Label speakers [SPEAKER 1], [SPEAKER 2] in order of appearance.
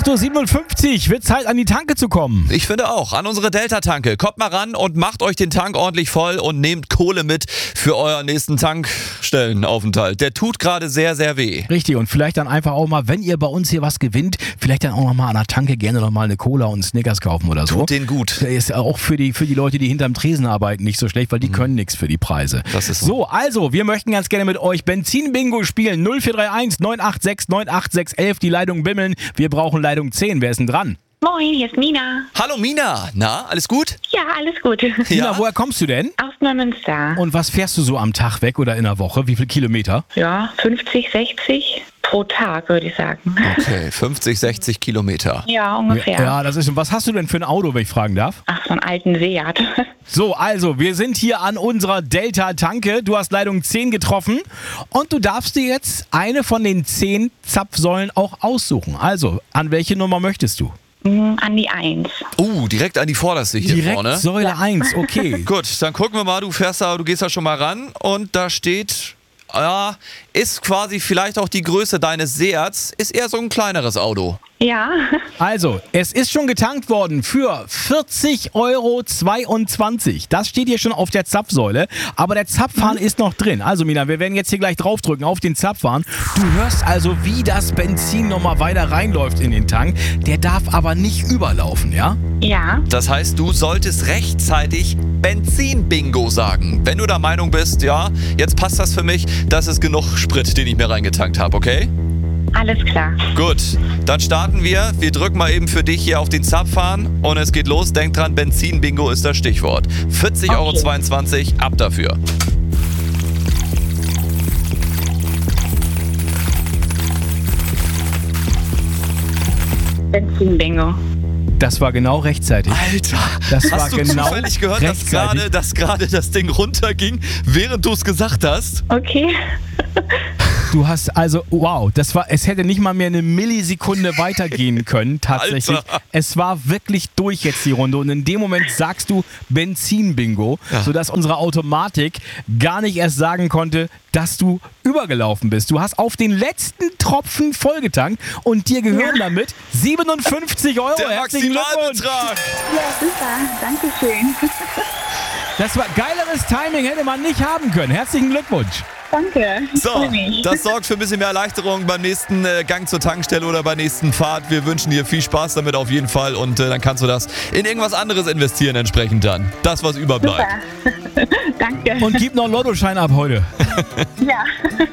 [SPEAKER 1] 8.57 Uhr, wird Zeit an die Tanke zu kommen.
[SPEAKER 2] Ich finde auch, an unsere Delta-Tanke. Kommt mal ran und macht euch den Tank ordentlich voll und nehmt Kohle mit für euren nächsten Tankstellenaufenthalt. Der tut gerade sehr, sehr weh.
[SPEAKER 1] Richtig, und vielleicht dann einfach auch mal, wenn ihr bei uns hier was gewinnt, vielleicht dann auch noch mal an der Tanke gerne noch mal eine Cola und Snickers kaufen oder so.
[SPEAKER 2] Tut denen gut.
[SPEAKER 1] Der ist auch für die Leute, die hinterm Tresen arbeiten, nicht so schlecht, weil die können nichts für die Preise.
[SPEAKER 2] Das ist so.
[SPEAKER 1] So, also, wir möchten ganz gerne mit euch Benzin-Bingo spielen. 0431 986 98611, die Leitungen bimmeln. Wir brauchen Leitung 10. Wer ist denn dran?
[SPEAKER 3] Moin, hier ist Mina.
[SPEAKER 2] Hallo Mina, na, alles gut?
[SPEAKER 3] Ja, alles gut.
[SPEAKER 1] Tina, woher kommst du denn?
[SPEAKER 3] Aus Neumünster.
[SPEAKER 1] Und was fährst du so am Tag weg oder in der Woche? Wie viele Kilometer?
[SPEAKER 3] Ja, 50, 60 pro Tag, würde ich sagen.
[SPEAKER 2] Okay, 50, 60 Kilometer.
[SPEAKER 3] Ja, ungefähr.
[SPEAKER 1] Ja, das ist. Und was hast du denn für ein Auto, wenn ich fragen darf?
[SPEAKER 3] Ach, so einen alten Seat.
[SPEAKER 1] So, also, wir sind hier an unserer Delta-Tanke. Du hast Leitung 10 getroffen und du darfst dir jetzt eine von den 10 Zapfsäulen auch aussuchen. Also, an welche Nummer möchtest du?
[SPEAKER 3] An die 1.
[SPEAKER 2] Direkt an die vorderste hier
[SPEAKER 1] Direkt
[SPEAKER 2] vorne.
[SPEAKER 1] Säule 1, okay.
[SPEAKER 2] Gut, dann gucken wir mal, du gehst da schon mal ran und da steht, ja, ist quasi vielleicht auch die Größe deines Seats, ist eher so ein kleineres Auto.
[SPEAKER 3] Ja.
[SPEAKER 1] Also, es ist schon getankt worden für 40,22 Euro. Das steht hier schon auf der Zapfsäule, aber der Zapfhahn ist noch drin. Also Mina, wir werden jetzt hier gleich draufdrücken auf den Zapfhahn. Du hörst also, wie das Benzin nochmal weiter reinläuft in den Tank. Der darf aber nicht überlaufen, ja?
[SPEAKER 3] Ja.
[SPEAKER 2] Das heißt, du solltest rechtzeitig Benzin-Bingo sagen. Wenn du der Meinung bist, ja, jetzt passt das für mich, das ist genug Sprit, den ich mir reingetankt habe, okay?
[SPEAKER 3] Alles klar.
[SPEAKER 2] Gut, dann starten wir. Wir drücken mal eben für dich hier auf den Zapfhahn und es geht los. Denk dran, Benzin-Bingo ist das Stichwort. 40,22 Euro, ab dafür.
[SPEAKER 3] Benzin-Bingo.
[SPEAKER 1] Das war genau rechtzeitig.
[SPEAKER 2] Alter,
[SPEAKER 1] Das war
[SPEAKER 2] hast du
[SPEAKER 1] genau
[SPEAKER 2] zufällig gehört,
[SPEAKER 1] rechtzeitig.
[SPEAKER 2] dass gerade das Ding runterging, während du es gesagt hast?
[SPEAKER 3] Okay.
[SPEAKER 1] Du hast also, wow, es hätte nicht mal mehr eine Millisekunde weitergehen können, tatsächlich.
[SPEAKER 2] Alter.
[SPEAKER 1] Es war wirklich durch jetzt die Runde und in dem Moment sagst du Benzin-Bingo, sodass unsere Automatik gar nicht erst sagen konnte, dass du übergelaufen bist. Du hast auf den letzten Tropfen vollgetankt und dir gehören damit 57 Euro.
[SPEAKER 2] Der
[SPEAKER 1] Herzlichen Glückwunsch.
[SPEAKER 2] Maximalbetrag.
[SPEAKER 3] Ja, super. Dankeschön.
[SPEAKER 1] Das war geileres Timing, hätte man nicht haben können. Herzlichen Glückwunsch.
[SPEAKER 3] Danke. Ich
[SPEAKER 2] So,
[SPEAKER 3] freue mich.
[SPEAKER 2] das sorgt für ein bisschen mehr Erleichterung beim nächsten Gang zur Tankstelle oder bei nächsten Fahrt. Wir wünschen dir viel Spaß damit auf jeden Fall und dann kannst du das in irgendwas anderes investieren entsprechend dann. Das, was überbleibt.
[SPEAKER 3] Super. Danke.
[SPEAKER 1] Und gib noch einen Lottoschein ab heute.
[SPEAKER 3] Ja.